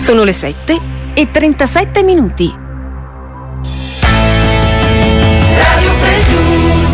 Sono le 7:37. Radio Fresh News.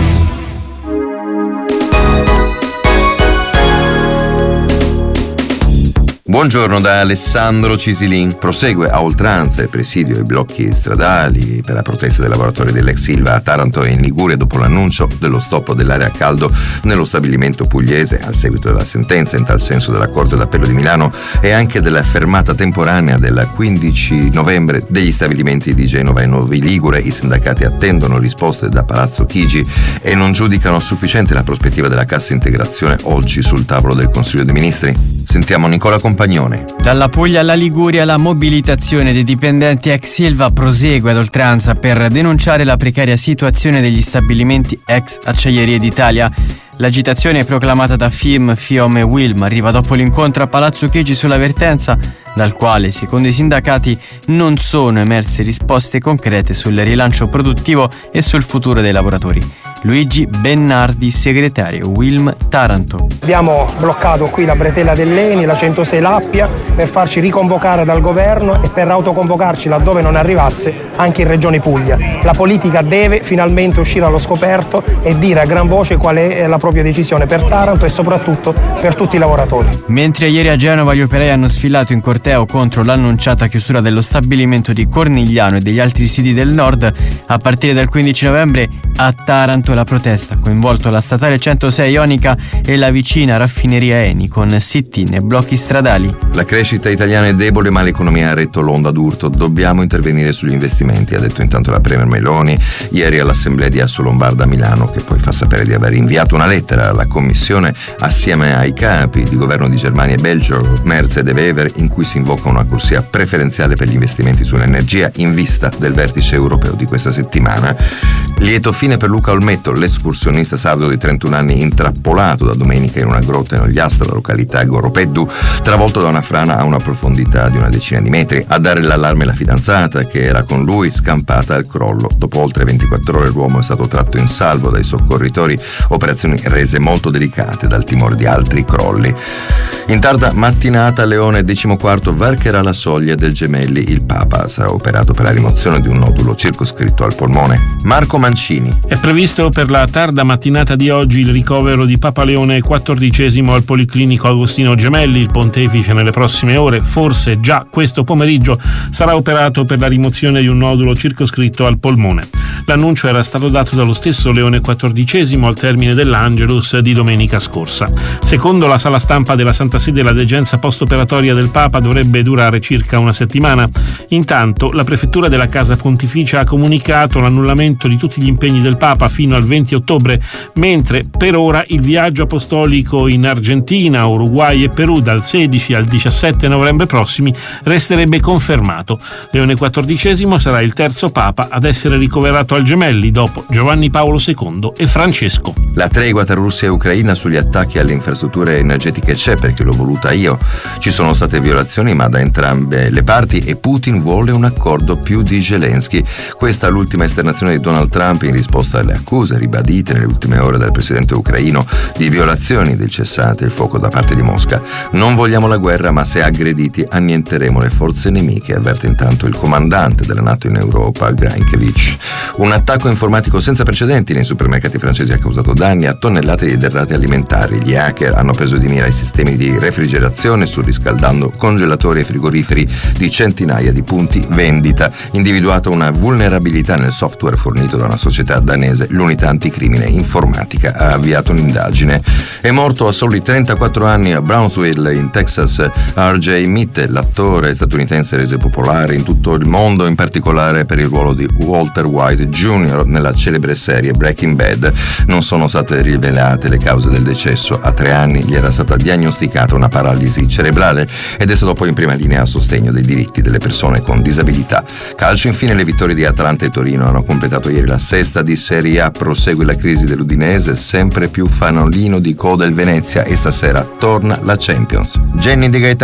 Buongiorno da Alessandro Cisilin. Prosegue a oltranza il presidio ai blocchi stradali per la protesta dei lavoratori dell'ex Ilva a Taranto e in Liguria dopo l'annuncio dello stop dell'area a caldo nello stabilimento pugliese al seguito della sentenza in tal senso della Corte d'Appello di Milano e anche della fermata temporanea del 15 novembre degli stabilimenti di Genova e Novi Ligure. I sindacati attendono risposte da Palazzo Chigi e non giudicano sufficiente la prospettiva della cassa integrazione oggi sul tavolo del Consiglio dei Ministri. Sentiamo Nicola Compagnone. Dalla Puglia alla Liguria la mobilitazione dei dipendenti ex Ilva prosegue ad oltranza per denunciare la precaria situazione degli stabilimenti ex Acciaierie d'Italia. L'agitazione proclamata da FIM, FIOM e WILM arriva dopo l'incontro a Palazzo Chigi sulla vertenza, dal quale, secondo i sindacati, non sono emerse risposte concrete sul rilancio produttivo e sul futuro dei lavoratori. Luigi Bennardi, segretario WILM Taranto. Abbiamo bloccato qui la bretella dell'Eni, la 106 Lappia, per farci riconvocare dal governo e per autoconvocarci laddove non arrivasse anche in Regione Puglia. La politica deve finalmente uscire allo scoperto e dire a gran voce qual è la propria decisione per Taranto e soprattutto per tutti i lavoratori. Mentre ieri a Genova gli operai hanno sfilato in corteo contro l'annunciata chiusura dello stabilimento di Cornigliano e degli altri siti del nord, a partire dal 15 novembre a Taranto la protesta ha coinvolto la statale 106 Ionica e la vicina raffineria Eni con sit-in e blocchi stradali. La crescita italiana è debole ma l'economia ha retto l'onda d'urto. Dobbiamo intervenire sugli investimenti, ha detto intanto la Premier Meloni ieri all'Assemblea di Assolombarda a Milano, che poi fa sapere di aver inviato una lettera alla Commissione assieme ai capi di governo di Germania e Belgio, Merz e De Wever, in cui si invoca una corsia preferenziale per gli investimenti sull'energia in vista del vertice europeo di questa settimana. Lieto fine per Luca Olmetto, l'escursionista sardo di 31 anni intrappolato da domenica in una grotta in Ogliastra, la località Goropeddu, travolto da una frana a una profondità di una decina di metri. A dare l'allarme la fidanzata, che era con lui, scampata al crollo. Dopo oltre 24 ore l'uomo è stato tratto in salvo dai soccorritori, operazioni rese molto delicate dal timore di altri crolli. In tarda mattinata Leone XIV varcherà la soglia del Gemelli. Il Papa sarà operato per la rimozione di un nodulo circoscritto al polmone. Marco Mancini. È previsto per la tarda mattinata di oggi il ricovero di Papa Leone XIV al Policlinico Agostino Gemelli. Il pontefice nelle prossime ore, forse già questo pomeriggio, sarà operato per la rimozione di un nodulo circoscritto al polmone. L'annuncio era stato dato dallo stesso Leone XIV al termine dell'Angelus di domenica scorsa. Secondo la sala stampa della Santa Sede, la degenza post-operatoria del Papa dovrebbe durare circa una settimana. Intanto la prefettura della Casa Pontificia ha comunicato l'annullamento di tutti gli impegni del Papa fino al 20 ottobre, mentre per ora il viaggio apostolico in Argentina, Uruguay e Perù dal 16 al 17 novembre prossimi resterebbe confermato. Leone XIV sarà il terzo Papa ad essere ricoverato al Gemelli dopo Giovanni Paolo II e Francesco. La tregua tra Russia e Ucraina sugli attacchi alle infrastrutture energetiche c'è perché l'ho voluta io. Ci sono state violazioni ma da entrambe le parti e Putin vuole un accordo più di Zelensky. Questa è l'ultima esternazione di Donald Trump in risposta alle accuse ribadite nelle ultime ore dal presidente ucraino di violazioni del cessate il fuoco da parte di Mosca. Non vogliamo la guerra, ma se aggrediti annienteremo le forze nemiche, avverte intanto il comandante della NATO in Europa, Grankiewicz. Un attacco informatico senza precedenti nei supermercati francesi ha causato danni a tonnellate di derrate alimentari. Gli hacker hanno preso di mira i sistemi di refrigerazione, surriscaldando congelatori e frigoriferi di centinaia di punti vendita. Individuata una vulnerabilità nel software fornito da una società danese, l'unità anticrimine informatica ha avviato un'indagine. È morto a soli 34 anni a Brownsville, in Texas, R.J. Mitte, l'attore statunitense reso popolare in tutto il mondo, in particolare per il ruolo di Walter White Jr. nella celebre serie Breaking Bad. Non sono state rivelate le cause del decesso. A 3 anni gli era stata diagnosticata una paralisi cerebrale ed è stato poi in prima linea a sostegno dei diritti delle persone con disabilità. Calcio, infine, le vittorie di Atalanta e Torino hanno completato ieri la sesta di Serie A. Prosegue la crisi dell'Udinese, sempre più fanolino di coda il Venezia, e stasera torna la Champions. Jenny De Gaetano.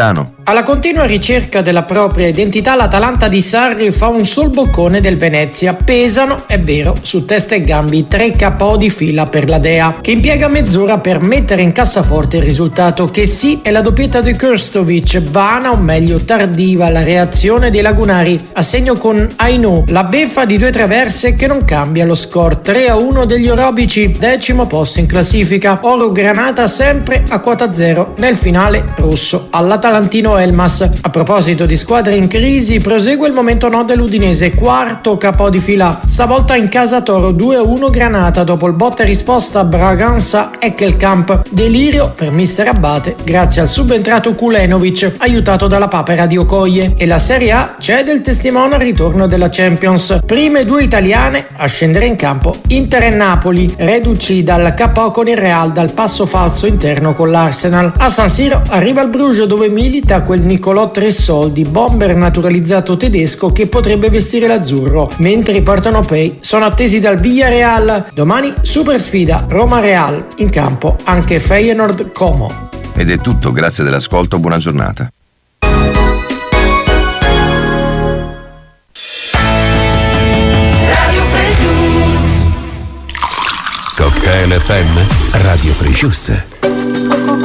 Alla continua ricerca della propria identità, l'Atalanta di Sarri fa un solboccone del Venezia. Pesano, è vero, su testa e gambi 3 KO di fila per la Dea, che impiega mezz'ora per mettere in cassaforte il risultato, che sì è la doppietta di Krstovic, vana o meglio tardiva la reazione dei lagunari, a segno con Ainu, la beffa di 2 traverse che non cambia lo score. 3-1 degli orobici, 10° posto in classifica, oro granata sempre a quota 0 nel finale rosso all'Atalantino Elmas. A proposito di squadre in crisi, prosegue il momento no dell'Udinese, 4° KO di fila, stavolta in casa Toro, 2-1 Granata dopo il botta e risposta Braganza-Eckelkamp. Delirio per mister Abate grazie al subentrato Kulenovic, aiutato dalla papera di Okoye, e la Serie A cede il testimone al ritorno della Champions. Prime 2 italiane a scendere in campo, Inter e Napoli, reduci dal KO con il Real dal passo falso interno con l'Arsenal. A San Siro arriva il Bruges, dove milita quel Nicolò Tressoldi, bomber naturalizzato tedesco che potrebbe vestire l'azzurro, mentre i partenopei sono attesi dal Villarreal. Domani super sfida Roma-Real, in campo anche Feyenoord-Como. Ed è tutto, grazie dell'ascolto, buona giornata. Radio Fresh Juice. Cocktail FM, Radio Free Juice.